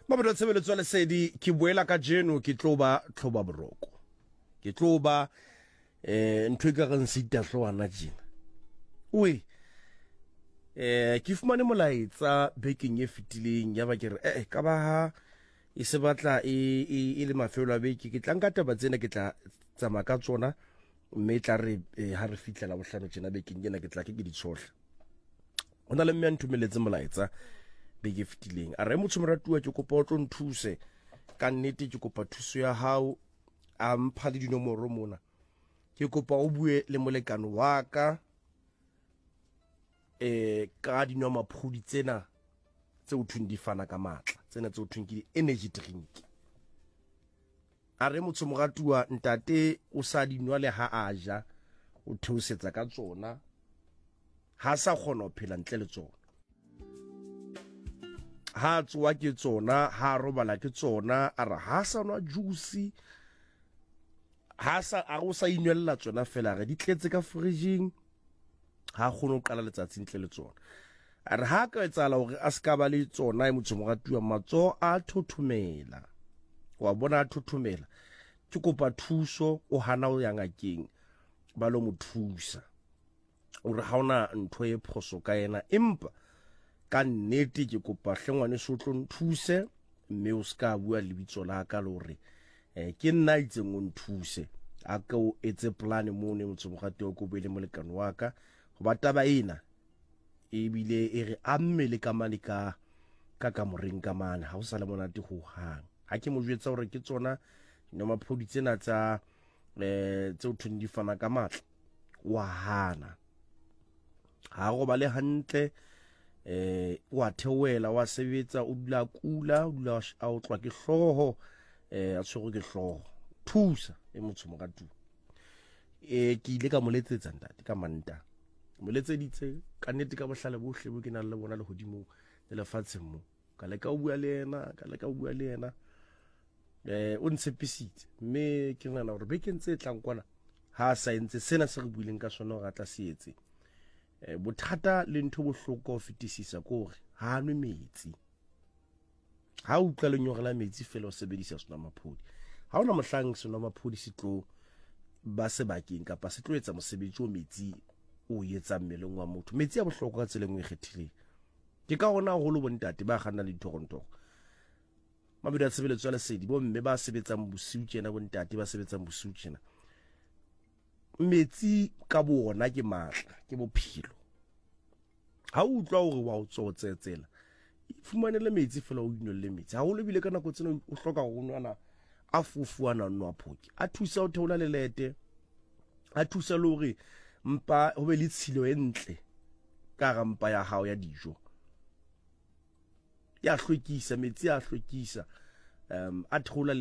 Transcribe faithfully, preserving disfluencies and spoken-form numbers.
Mabodo tshebeletso le sedi ke boela ka jeno ke tlo ba tlhoba boroko. Ke tlo ba eh ntwe ka ga nsita hlwana jena. We eh ke fumane molaetsa bekeng e fitileng ya ba ke re eh ka ba ha e se batla e e le mafelo a beke ke tla nka taba tsena ke tla tsama ka tsona mme tla re ha re fitlela bohlano tsena bekeng yena ke tla ke ke di tshohle. Ona le mme ntumeletse molaetsa beke fitileng a re motho moratuwa ke kopa o tlo nthuse ka nnete ke kopa thuso ya hao a mpha le dinomoro mona ke kopa o bue le molekano wa ka eh ka dinwamaphodi tsena tse o thung di fana ka matla tsena tse o thung ke energy drink a re motho moratuwa ntate o sa dinwa le ha aja o theosetsa ka tsona ha sa kgona ho phela ntle le tsona ha tswa ke tsona ha robala ke tsona a re ha sa nwa juice ha sa a go sa inwella tsona fela re di tletse ka fridging ha kgone ho qala letsatsi ntle le tsona a re ha ka etsala hore a ska ba le tsona e motho moratuwa matso a thothomela wa bona a thothomela ke kopa thuso o hana o ya ngakeng ba lo mo thusa o re ha ona ntho e phoso ka yena empa ka nnete ke kopa hlengwane se o tlo nthuse mme o ska bua lebitso la ka le hore eh ke nna itseng o nthuse a ka o etse plan mo ne motho mogate o go bele molekano wa ka go ba taba ena e bile e re a mmele ka mane ka ka ka moreng ka mane ha o sa le monate ho hang ha ke mo jwetsa hore ke tsona no maphodi tsena tsa eh tse o thung di fana ka matla wa hana ha go ba le hantle eh wa theoela wa sebetsa o dula kula o dula a o tlwa ke hloho eh a tshwere ke hloho thusa e motho mogatu eh ke ile ka moletsetsa ntate ka manta moletseditse ka nnete ka bohlale bohle bo ke nang le bona le hodimo le lefatsheng mo ka le ka o bua le yena ka le ka o bua le yena eh o ntshepisitse mme ke nana hore be ke ntse tlang kwana ha sa entse sena se re buileng ka sona ga tla se etse eh bothata le ntho bohloko ho fetisisa ko re ha nwe metsi ha o tla le nyogela metsi fela o sebedisa sona maphodi ha ona mohlang sona maphodi se tlo ba se bakeng kapa se tlo etsa mosebetsi o metsi o yetsa mmeleng wa motho metsi a bohloko ka tseleng o ikgethile ke ka ona holo bontate ba gana le dithorontoro mabedi a tshebeletso ya lesedi bo mme ba sebetsang bosiu tjena bontate ba sebetsang bosiu tjena metsi ka bona ke matla ke bophelo ha o utlwa hore wa o tsotsetsela ifumanele metsi fela o inole metsi ha o lebile ka nako tsena o hloka go nwana a fufuana nwa phoki a thusa o theola lelete a thusa le hore mpa ho be le tshilo e ntle ka ga mpa ya hao ya dijo ya hlwekisa metsi a hlwekisa um a theola